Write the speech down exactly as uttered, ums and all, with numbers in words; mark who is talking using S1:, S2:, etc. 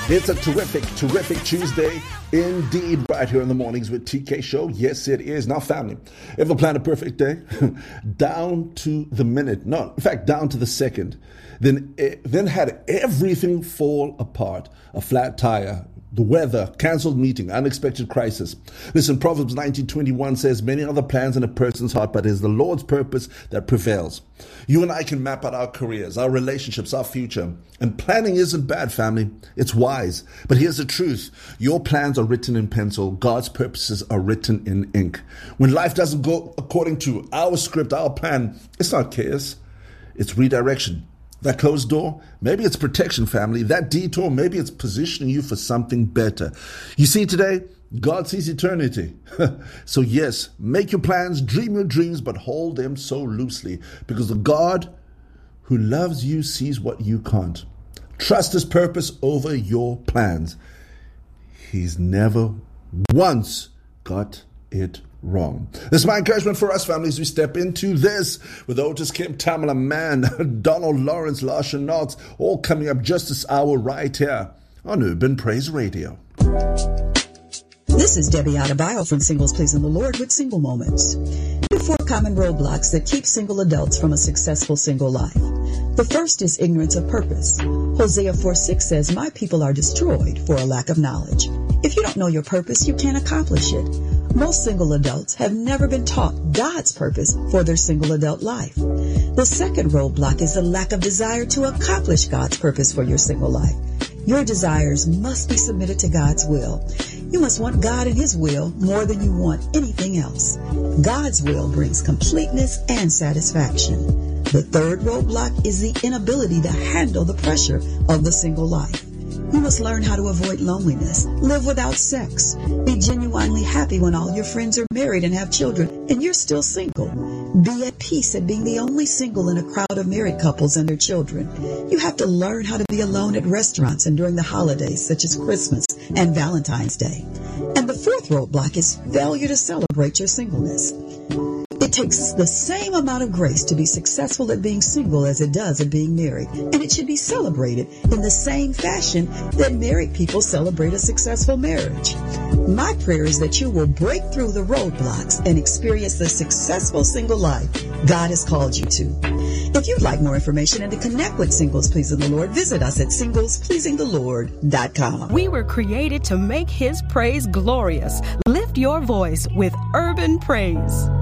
S1: It's a terrific, terrific Tuesday indeed, right here in the mornings with T K Show. Yes, it is. Now, family, ever plan a perfect day? Down to the minute. No, in fact, down to the second. Then, then had everything fall apart. A flat tire, the weather, cancelled meeting, unexpected crisis. Listen, Proverbs nineteen twenty-one says, many are the plans in a person's heart, but it is the Lord's purpose that prevails. You and I can map out our careers, our relationships, our future. And planning isn't bad, family. It's wise. But here's the truth. Your plans are written in pencil. God's purposes are written in ink. When life doesn't go according to our script, our plan, it's not chaos. It's redirection. That closed door, maybe it's protection, family. That detour, maybe it's positioning you for something better. You see, today, God sees eternity. So yes, make your plans, dream your dreams, but hold them so loosely, because the God who loves you sees what you can't. Trust His purpose over your plans. He's never once got it wrong. This is my encouragement for us, families. We step into this with Otis Kim, Tamala Mann, Donald Lawrence, Larshan Knotts, all coming up just this hour right here on Urban Praise Radio.
S2: This is Debbie Adebayo from Singles Pleasing the Lord with Single Moments. There are four common roadblocks that keep single adults from a successful single life. The first is ignorance of purpose. Hosea four six says, my people are destroyed for a lack of knowledge. If you don't know your purpose, you can't accomplish it. Most single adults have never been taught God's purpose for their single adult life. The second roadblock is the lack of desire to accomplish God's purpose for your single life. Your desires must be submitted to God's will. You must want God and His will more than you want anything else. God's will brings completeness and satisfaction. The third roadblock is the inability to handle the pressure of the single life. You must learn how to avoid loneliness, live without sex, be genuinely happy when all your friends are married and have children and you're still single. Be at peace at being the only single in a crowd of married couples and their children. You have to learn how to be alone at restaurants and during the holidays such as Christmas and Valentine's Day. And the fourth roadblock is failure to celebrate your singleness. It takes the same amount of grace to be successful at being single as it does at being married, and it should be celebrated in the same fashion that married people celebrate a successful marriage. My prayer is that you will break through the roadblocks and experience the successful single life God has called you to. If you'd like more information and to connect with Singles Pleasing the Lord, visit us at singles pleasing the lord dot com.
S3: We were created to make His praise glorious. Lift your voice with Urban Praise.